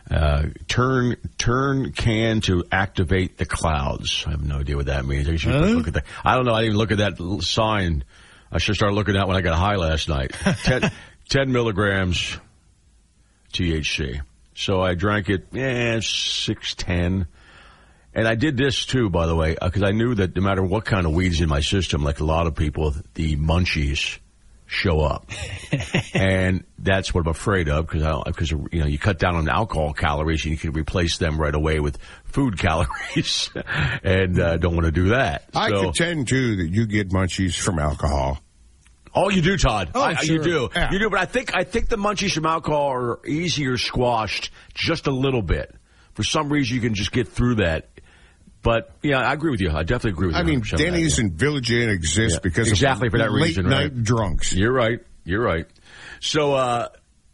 Turn can to activate the clouds. I have no idea what that means. I should look at that. I don't know. I didn't even look at that sign. I should start looking at that when I got high last night. 10 milligrams THC. So I drank it, 6:10. And I did this, too, by the way, because I knew that no matter what kind of weed's in my system, like a lot of people, the munchies show up. And that's what I'm afraid of, because you cut down on alcohol calories and you can replace them right away with food calories. And don't want to do that. I contend, too, that you get munchies from alcohol. Oh, you do, Todd. Oh, sure. You do. Yeah. You do, but I think the munchies from alcohol are easier squashed just a little bit. For some reason, you can just get through that. But, yeah, I agree with you. I definitely agree with you. I mean, Denny's and Village Inn exist because exactly of for that reason, right? late-night drunks. You're right. So, well,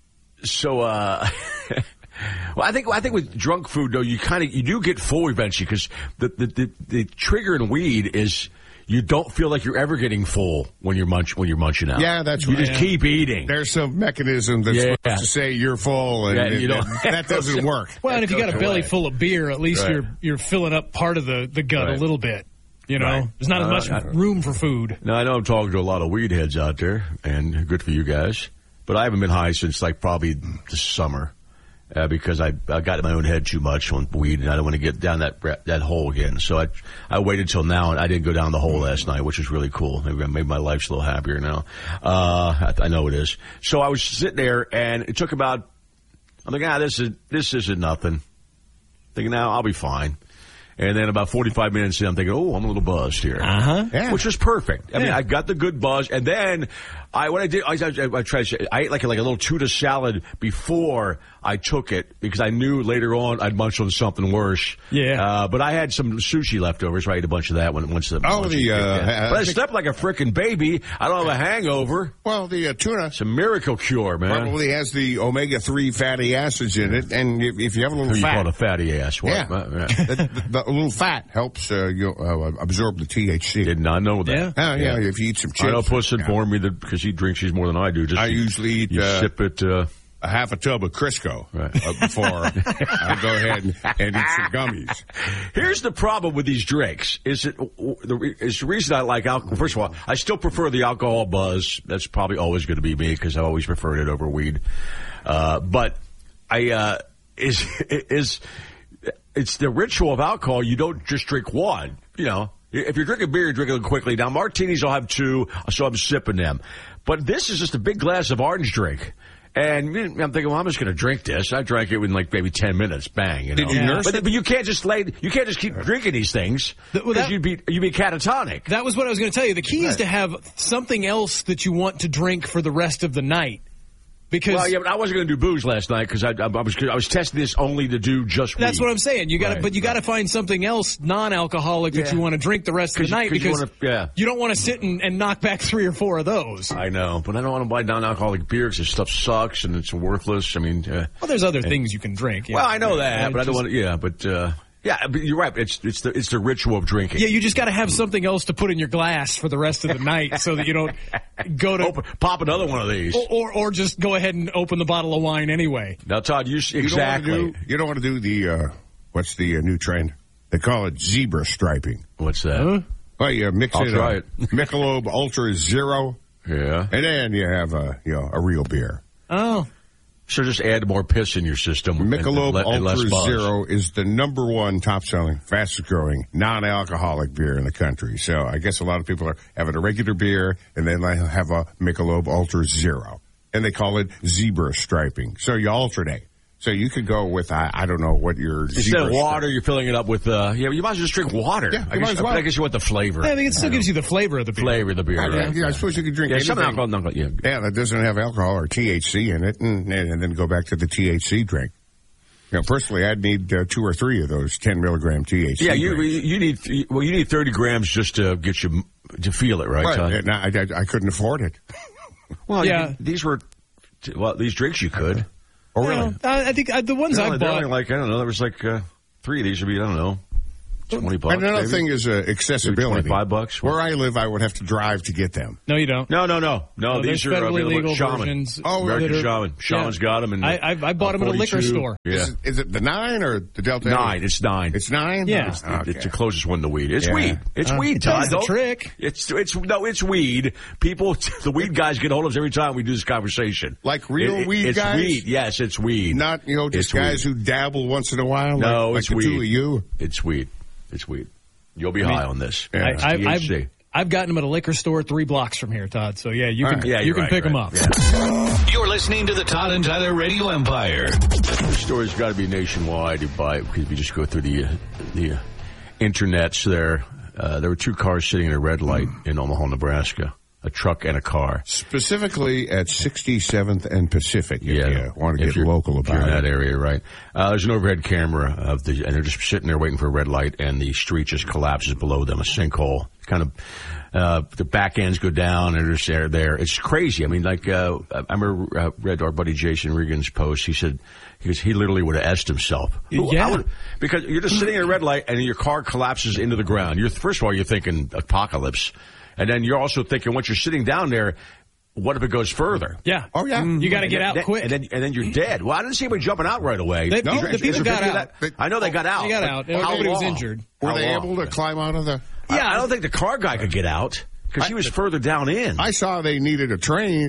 I think with drunk food, though, you do get full eventually, because the trigger in weed is you don't feel like you're ever getting full when you're munching out. Yeah, that's right. You just keep eating. There's some mechanism that's supposed to say you're full, and that doesn't work. Well, and if you got a belly full of beer, at least you're filling up part of the gut a little bit. You know, there's not as much room for food. Now, I know I'm talking to a lot of weed heads out there, and good for you guys. But I haven't been high since probably the summer. Because I got in my own head too much on weed, and I don't want to get down that hole again. So I waited till now, and I didn't go down the hole last night, which is really cool. Maybe made my life a little happier now. I know it is. So I was sitting there, and it took about. I'm like, this isn't nothing. Thinking, now I'll be fine. And then about 45 minutes in, I'm thinking, I'm a little buzzed here. Yeah. Which was perfect. I mean, I got the good buzz. And then I ate like a little tuna salad before I took it, because I knew later on I'd munch on something worse. Yeah. But I had some sushi leftovers, so I ate a bunch of that once the but I slept like a frickin' baby. I don't have a hangover. Well, the tuna. It's a miracle cure, man. Probably has the omega-3 fatty acids in it. And if you have a little fat. fat. You call it a fatty ass. What? Yeah. A little fat helps absorb the THC. Did not know that. Yeah. If you eat some chips. I know Puss informed me that because he drinks these more than I do. I usually eat. Sip it. A half a tub of Crisco before I go ahead and eat some gummies. Here's the problem with these drinks. Is the reason I like alcohol. First of all, I still prefer the alcohol buzz. That's probably always going to be me, because I always preferred it over weed. But it's the ritual of alcohol. You don't just drink one. You know, if you're drinking beer, you're drinking them quickly. Now, martinis, I'll have two, so I'm sipping them. But this is just a big glass of orange drink. And I'm thinking, well, I'm just going to drink this. I drank it in maybe 10 minutes. Bang. You know? Did you nurse it? But you can't just keep drinking these things, because you'd be catatonic. That was what I was going to tell you. The key is to have something else that you want to drink for the rest of the night. Because but I wasn't going to do booze last night, because I was testing this only to do just weed. That's what I'm saying. You got to find something else non-alcoholic that you want to drink the rest of the night, because you don't want to sit and knock back 3 or 4 of those. I know, but I don't want to buy non-alcoholic beer because this stuff sucks and it's worthless. I mean, well, there's other things you can drink. Well, I know that, but I don't want to. Yeah, but you're right. It's the ritual of drinking. Yeah, you just got to have something else to put in your glass for the rest of the night, so that you don't go to pop another one of these, or just go ahead and open the bottle of wine anyway. Now, Todd, you don't want to do the what's the new trend? They call it zebra striping. What's that? Well, you mix I'll try it. Michelob Ultra Zero. Yeah, and then you have a real beer. Oh. So just add more piss in your system. Michelob Ultra buzz. Zero is the #1 top-selling, fastest-growing, non-alcoholic beer in the country. So I guess a lot of people are having a regular beer, and then they have a Michelob Ultra Zero. And they call it zebra striping. So you alternate. So you could go with, I don't know what your instead of water, you're filling it up with, you might as well just drink water. Yeah, I guess you want the flavor. I think it still gives you the flavor of the beer. Flavor of the beer, right? Yeah, I suppose you could drink anything. Some alcohol, that doesn't have alcohol or THC in it, and then go back to the THC drink. You know, personally, I'd need 2 or 3 of those 10 milligram THC. Yeah, you need 30 grams just to get you to feel it, right? Right. I couldn't afford it. Well, yeah, these drinks you could. Oh, really? I think the ones I've bought. I don't know. There was 3 of these would be, I don't know, $20. Another maybe? thing is accessibility. $25. Where I live, I would have to drive to get them. No, you don't. No. These are federally legal Shaman. versions. American Shaman. Shaman's got them. And I bought them at a liquor store. Yeah. Is it the 9 or the Delta 9. 8? It's 9. It's 9? Yeah. Okay. It's the closest one to weed. It's weed. It's weed, Todd. That's the trick. It's weed. People, the weed guys get hold of us every time we do this conversation. Like real weed it's guys? It's weed. Yes, it's weed. Not, just guys who dabble once in a while? No, like it's the weed. two of you? It's weed. It's weed. You'll be high on this. Yeah. I've gotten them at a liquor store 3 blocks from here, Todd. So, yeah, you can pick them up. Yeah. You're listening to the Todd and Tyler Radio Empire. The story's got to be nationwide. Because if you just go through the internets there, there were 2 cars sitting at a red light in Omaha, Nebraska. A truck and a car. Specifically at 67th and Pacific, if you want to get local about it. If you're in that area, right. There's an overhead camera and they're just sitting there waiting for a red light, and the street just collapses below them, a sinkhole. Kind of, the back ends go down, and they're there. It's crazy. I mean, I remember read our buddy Jason Regan's post. He said, he literally would have asked himself. Yeah. Because you're just sitting at a red light, and your car collapses into the ground. First of all, you're thinking apocalypse. And then you're also thinking, once you're sitting down there, what if it goes further? Yeah. Oh, yeah. You got to get out quick. And then you're dead. Well, I didn't see anybody jumping out right away. The people got out. I know they got out. They got out. Nobody was injured. Were they able to climb out of the... Yeah, I don't think the car guy could get out because he was further down in. I saw they needed a crane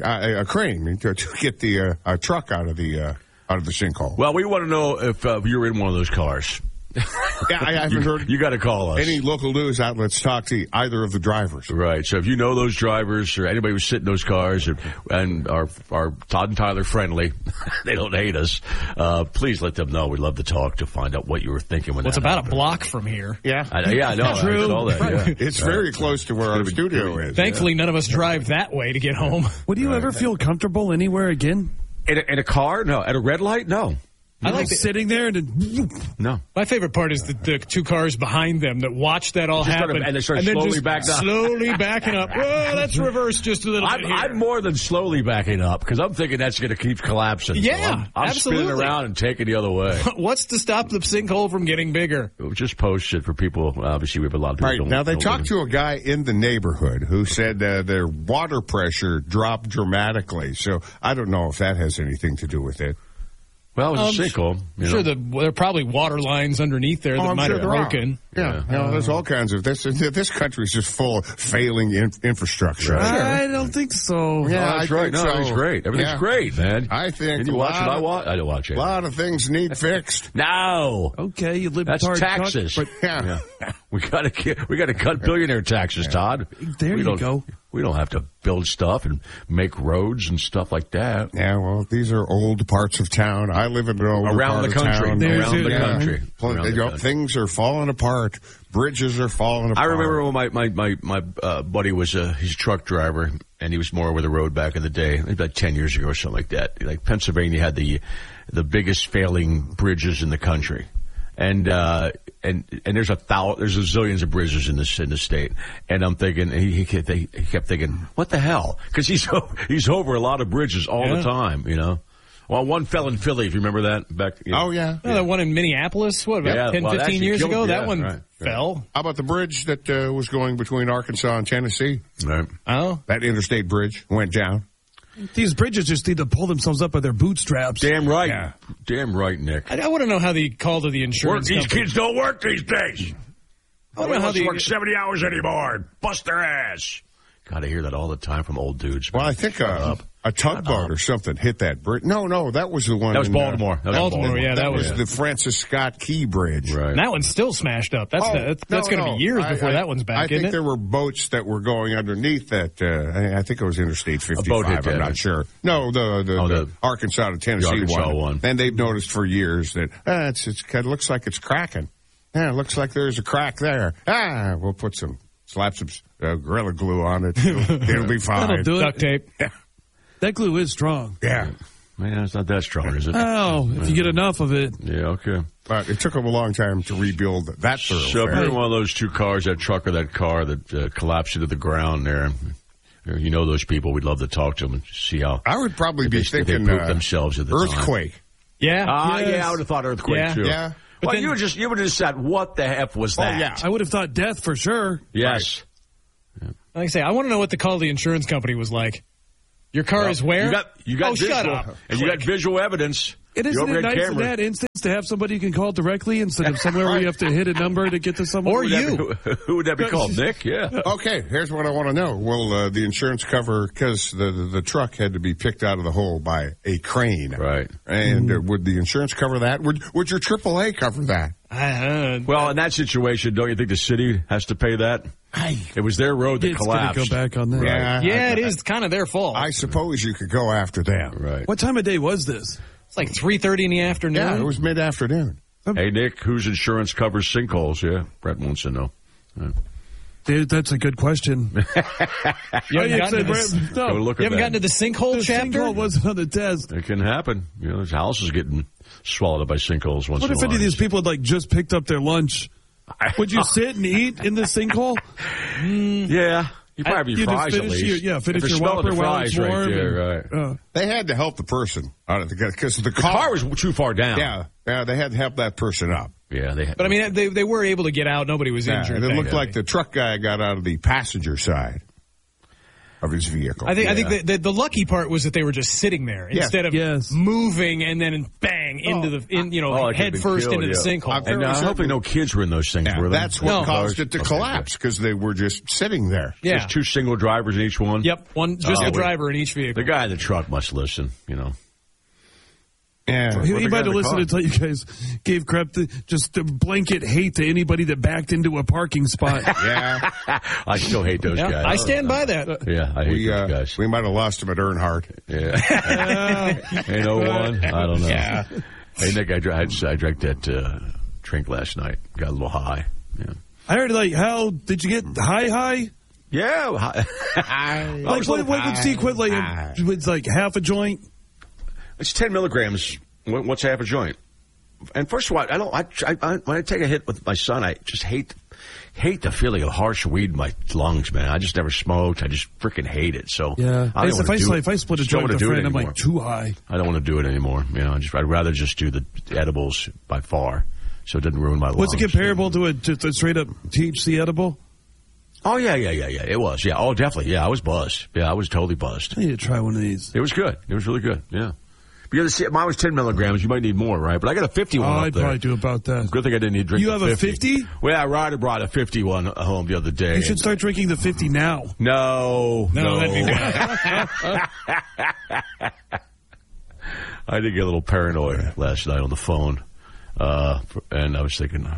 to get the truck out of the sinkhole. Well, we want to know if you were in one of those cars. Yeah, I haven't heard. You got to call us. Any local news outlets talk to either of the drivers. Right. So if you know those drivers or anybody who's sitting in those cars and are Todd and Tyler friendly, they don't hate us. Please let them know. We'd love to talk to find out what you were thinking when it's about a block from here. Yeah. I know. True. I saw that, yeah. It's very close to where our studio is. Thankfully, none of us drive that way to get home. Would you ever feel comfortable anywhere again? In a car? No. At a red light? No. I like sitting there and then... No. My favorite part is the 2 cars behind them that watch that all happen. And they start slowly backing up. Slowly backing up. Well, let's reverse just a little bit here. I'm more than slowly backing up because I'm thinking that's going to keep collapsing. Yeah, so I'm spinning around and taking the other way. What's to stop the sinkhole from getting bigger? We'll just post it for people. Obviously, we have a lot of people. Right, now, they talked to a guy in the neighborhood who said their water pressure dropped dramatically. So I don't know if that has anything to do with it. Well, it was a sinkhole. Sure, there are probably water lines underneath there that might have broken. Yeah, there's all kinds of this. This country is just full of failing infrastructure. Right. Sure. I don't think so. Yeah, that's right. No, everything's great. Everything's great, man. I think. Did you watch it? I didn't watch it. A lot of things need fixed. No. Okay, you live. That's taxes. But yeah. We got to cut billionaire taxes, Todd. There you go. We don't have to build stuff and make roads and stuff like that. Yeah, well, these are old parts of town. I live in an old around the country. Around the country. Things are falling apart. Bridges are falling apart. I remember when my buddy was he's a truck driver, and he was more over the road back in the day, about 10 years ago or something like that. Like Pennsylvania had the biggest failing bridges in the country. And there's zillions of bridges in the state. And I'm thinking, he kept thinking, what the hell? Because he's over a lot of bridges all the time, you know. Well, one fell in Philly, if you remember that. Back. Oh, yeah. That one in Minneapolis, about 10, 15 years ago? That one fell. How about the bridge that was going between Arkansas and Tennessee? Right. Oh. That interstate bridge went down. These bridges just need to pull themselves up by their bootstraps. Damn right. Yeah. Damn right, Nick. I want to know how they call to the insurance company. These kids don't work these days. Nobody wants to work 70 hours anymore. Bust their ass. God, I hear that all the time from old dudes. Well, I think a tugboat or something hit that bridge. No, that was the one. That was Baltimore. Baltimore, yeah. That was the Francis Scott Key Bridge. Right. And that one's still smashed up. That's going to be years before that one's back, I think there were boats that were going underneath that. I think it was Interstate 55. I'm not sure. No, the Arkansas to Tennessee one. And they've noticed for years that it kind of looks like it's cracking. Yeah, it looks like there's a crack there. We'll slap some Gorilla Glue on it. It'll be fine. That'll do it. Duct tape. Yeah. That glue is strong. Yeah. Man, it's not that strong, is it? Oh, if you get enough of it. Yeah, okay. But it took them a long time to rebuild that thoroughfare. So if you're in one of those 2 cars, that truck or that car that collapsed into the ground there, you know those people, we'd love to talk to them and see how. I would probably be thinking they poop themselves at the earthquake. Time. Yeah. I would have thought earthquake, too. Yeah. Well, you would just said, what the F was that? Oh, yeah. I would have thought death for sure. Yes. Right. Like I say, I want to know what the call to the insurance company was like. Your car is where? You got visual, shut up. And you got visual evidence. Isn't it nice in that instance to have somebody you can call directly instead of somewhere where you have to hit a number to get to someone? Or you. Who would that be called? Nick? Yeah. Okay, here's what I want to know. Will the insurance cover, because the truck had to be picked out of the hole by a crane. Right. And would the insurance cover that? Would your AAA cover that? Well, in that situation, don't you think the city has to pay that? It was their road that collapsed. It's going to go back on that. Yeah, it is kind of their fault. I suppose you could go after them. Right. What time of day was this? It's like 3:30 in the afternoon. Yeah, it was mid-afternoon. Hey, Nick, whose insurance covers sinkholes? Yeah, Brett wants to know. Dude, that's a good question. You haven't gotten to the sinkhole chapter? Sinkhole wasn't on the test. It can happen. You know, there's houses getting swallowed up by sinkholes once in a while. What if any of these people had just picked up their lunch? Would you sit and eat in the sinkhole? Yeah. You'd probably be fries at least. Finish your Whopper while it's warm. Right there, right. They had to help the person out of because the car was too far down. Yeah, they had to help that person up. Yeah, but I mean, they were able to get out. Nobody was injured. And it looked like the truck guy got out of the passenger side of his vehicle. I think the lucky part was that they were just sitting there instead of moving and then bang into head first into the sinkhole. And hopefully no kids were in those things. Yeah, that's what caused it to collapse because they were just sitting there. Yeah, just two single drivers in each one. Yep, the driver in each vehicle. The guy in the truck must listen. Yeah, he might have listened until you guys gave crap just a blanket hate to anybody that backed into a parking spot. Yeah, I still hate those guys. I stand by that. Yeah, I hate those guys. We might have lost him at Earnhardt. Yeah, ain't no one. I don't know. Yeah. Hey Nick, I drank that drink last night. Got a little high. Yeah. I heard how did you get high? Yeah, what's the sequence? It's like half a joint. It's 10 milligrams. What's half a joint? And first of all, when I take a hit with my son, I just hate the feeling of harsh weed in my lungs, man. I just never smoked. I just freaking hate it. So yeah, if I split a joint with a friend, I'm like too high. I don't want to do it anymore. I'd rather just do the edibles by far, so it doesn't ruin my lungs. Was it comparable to a straight up THC edible? Oh yeah. It was. Yeah. Oh, definitely. Yeah, I was buzzed. Yeah, I was totally buzzed. I need to try one of these. It was good. It was really good. Yeah. Because mine was 10 milligrams. You might need more, right? But I got a 51 up I'd there. probably do about that. Good thing I didn't need to drink You have 50. a 50? Well, Ryder brought a 51 home the other day. You should start drinking the 50 now. No, that'd be bad. I did get a little paranoid last night on the phone, and I was thinking,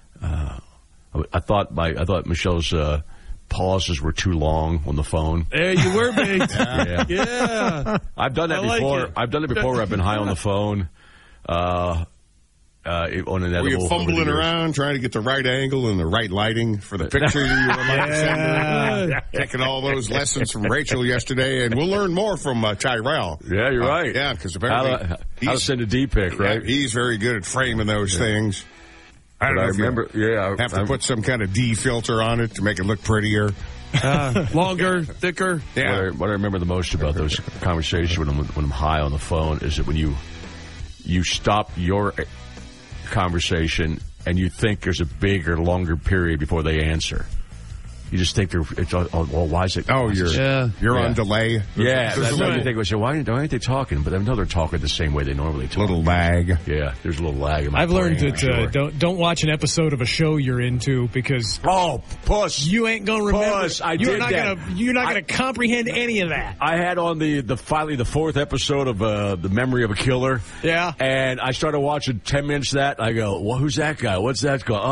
I thought Michelle's pauses were too long on the phone. There you were, mate. Yeah. I've done that before. I've done it before where I've been high on the phone. On an edible. Were you fumbling around trying to get the right angle and the right lighting for the picture you were about to send her? Taking all those lessons from Rachel yesterday, and we'll learn more from Tyrell. Yeah, you're right. Yeah, because apparently how to send a D-pic, right? He's very good at framing those things. I don't know. I have to put some kind of D filter on it to make it look prettier. Longer, thicker. Yeah. What I remember the most about those conversations when I'm high on the phone is that when you stop your conversation and you think there's a bigger, longer period before they answer. You just think why is it? Oh, you're on delay. Yeah, that's what you think. Why aren't they talking? But I know they're talking the same way they normally talk. Little lag. Yeah, there's a little lag in my I've learned that don't watch an episode of a show you're into because puss, you ain't gonna remember. Puss, you're not gonna comprehend any of that. I had on finally the fourth episode of The Memory of a Killer. Yeah, and I started watching 10 minutes of that. And I go, well, who's that guy? What's that guy?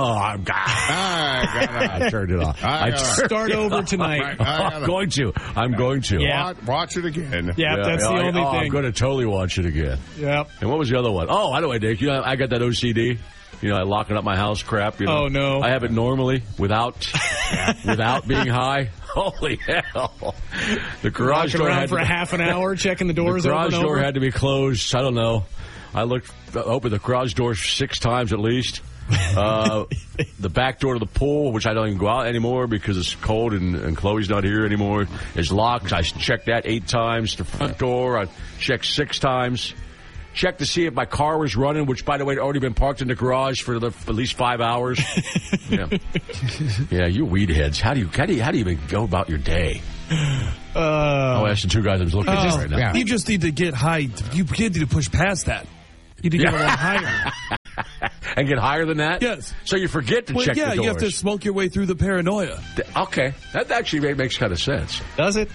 I turned it off. Start over tonight. I'm going to. Yeah. Watch it again. Yeah, that's the only thing. I'm going to totally watch it again. Yeah. And what was the other one? Oh, I know, Dick. I got that OCD. Locking up my house crap. Oh, no. I have it normally without being high. Holy hell. The garage door around for half an hour checking the doors over and over. The garage door had to be closed. I don't know. I opened the garage door 6 times at least. The back door to the pool, which I don't even go out anymore because it's cold and Chloe's not here anymore, is locked. I checked that 8 times. The front door, I checked 6 times. check to see if my car was running, which, by the way, had already been parked in the garage for at least 5 hours. Yeah, you weed heads. How do you even go about your day? I'll ask the two guys I'm looking at right now. Yeah. You just need to get high. You need to push past that. You need to get a little higher. And get higher than that? Yes. So you forget to check the doors. Yeah, you have to smoke your way through the paranoia. Okay. That actually makes kind of sense. Does it?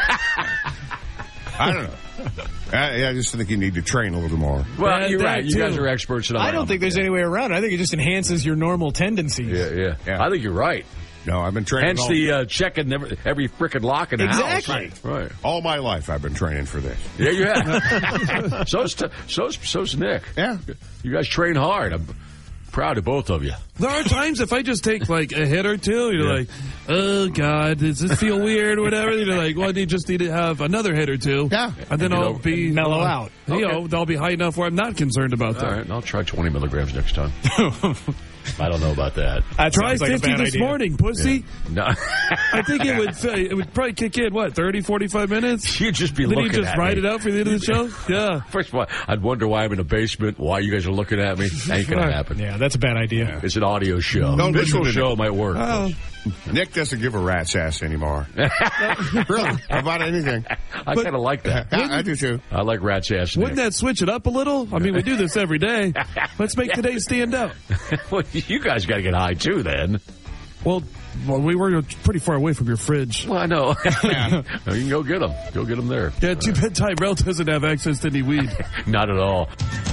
I don't know. I just think you need to train a little more. Well, you're right. You guys are experts. I don't think there's any way around it. I think it just enhances your normal tendencies. Yeah. I think you're right. No, I've been training. Hence the checking every frickin' lock in the house. Right. All my life I've been training for this. Yeah, you have. so's Nick. Yeah. You guys train hard. I'm proud of both of you. There are times if I just take like a hit or two, you're like, oh God, does this feel weird or whatever? You're like, well, you just need to have another hit or two. Yeah. And then I'll be mellow out. You know, I'll be high enough where I'm not concerned about that. All right, I'll try 20 milligrams next time. I don't know about that. Try 50 this morning, pussy. Yeah. No. I think it would probably kick in, 30, 45 minutes? You'd just be then looking at me. Then you just write it out for the end of the show? Yeah. First of all, I'd wonder why I'm in a basement, why you guys are looking at me. Ain't going to happen. Yeah, that's a bad idea. It's an audio show. No, visual show might work. Nick doesn't give a rat's ass anymore. Really? About anything. I kind of like that. I do too. I like rat's ass. Wouldn't that switch it up a little? I mean, we do this every day. Let's make today stand out. Well, you guys got to get high too, then. Well, we were pretty far away from your fridge. Well, I know. You can go get them. Go get them there. Yeah, too bad Tyrell doesn't have access to any weed. Not at all.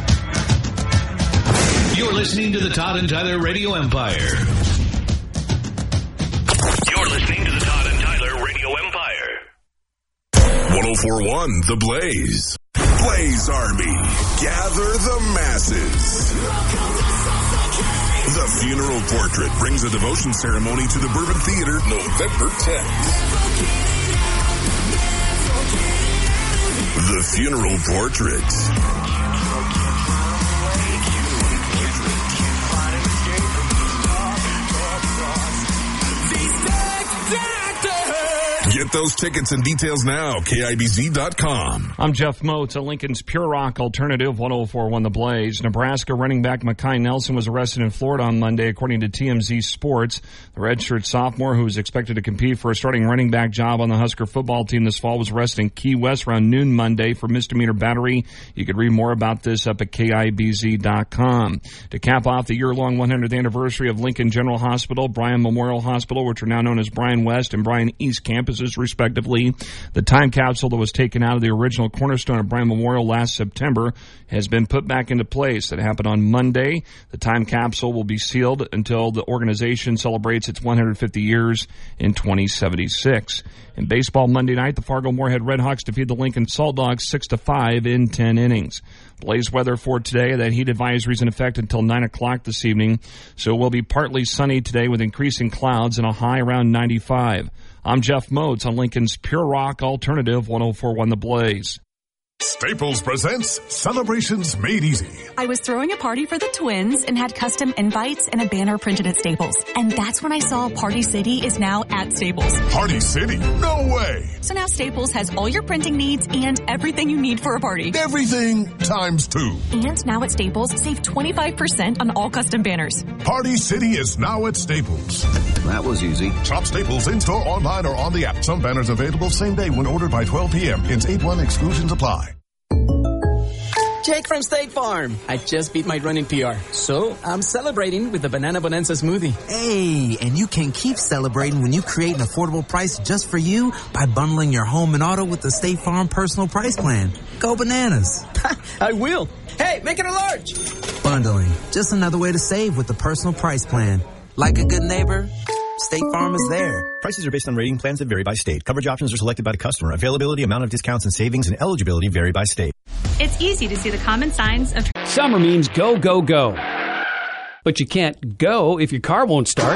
You're listening to the Todd and Tyler Radio Empire. You're listening to the Todd and Tyler Radio Empire. 104.1 The Blaze. Blaze Army. Gather the masses. The Funeral Portrait brings a devotion ceremony to the Bourbon Theater November 10th. The Funeral Portrait. Get those tickets and details now, KIBZ.com. I'm Jeff Moats at Lincoln's Pure Rock Alternative, 104.1 The Blaze. Nebraska running back Mekhi Nelson was arrested in Florida on Monday, according to TMZ Sports. The redshirt sophomore, who is expected to compete for a starting running back job on the Husker football team this fall, was arrested in Key West around noon Monday for misdemeanor battery. You could read more about this up at KIBZ.com. To cap off the year-long 100th anniversary of Lincoln General Hospital, Bryan Memorial Hospital, which are now known as Bryan West and Bryan East campuses, respectively. The time capsule that was taken out of the original cornerstone of Bryan Memorial last September has been put back into place. That happened on Monday. The time capsule will be sealed until the organization celebrates its 150 years in 2076. In baseball Monday night, the Fargo-Moorhead Redhawks defeated the Lincoln Salt Dogs 6-5 in 10 innings. Blaze weather for today. That heat advisory is in effect until 9 o'clock this evening. So it will be partly sunny today with increasing clouds and a high around 95. I'm Jeff Moats on Lincoln's Pure Rock Alternative, 104.1 The Blaze. Staples presents Celebrations Made Easy. I was throwing a party for the twins and had custom invites and a banner printed at Staples. And that's when I saw Party City is now at Staples. Party City? No way. So now Staples has all your printing needs and everything you need for a party. Everything times 2. And now at Staples, save 25% on all custom banners. Party City is now at Staples. That was easy. Shop Staples in-store, online, or on the app. Some banners available same day when ordered by 12 p.m. Hence 8-1 exclusions apply. Jake from State Farm. I just beat my running PR, so I'm celebrating with the Banana Bonanza smoothie. Hey, and you can keep celebrating when you create an affordable price just for you by bundling your home and auto with the State Farm Personal Price Plan. Go bananas. I will. Hey, make it a large. Bundling. Just another way to save with the Personal Price Plan. Like a good neighbor, State Farm is there. Prices are based on rating plans that vary by state. Coverage options are selected by the customer. Availability, amount of discounts and savings, and eligibility vary by state. It's easy to see the common signs of... Summer means go, go, go. But you can't go if your car won't start.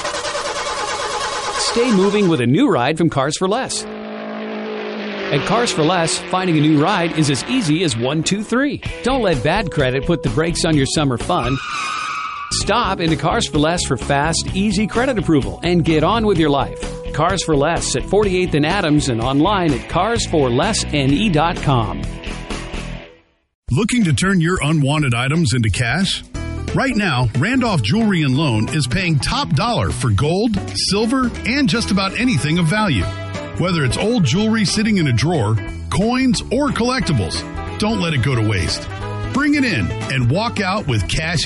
Stay moving with a new ride from Cars for Less. At Cars for Less, finding a new ride is as easy as 1, 2, 3. Don't let bad credit put the brakes on your summer fun. Stop into Cars for Less for fast, easy credit approval and get on with your life. Cars for Less at 48th and Adams and online at carsforlessne.com. Looking to turn your unwanted items into cash? Right now, Randolph Jewelry and Loan is paying top dollar for gold, silver, and just about anything of value. Whether it's old jewelry sitting in a drawer, coins, or collectibles, don't let it go to waste. Bring it in and walk out with cash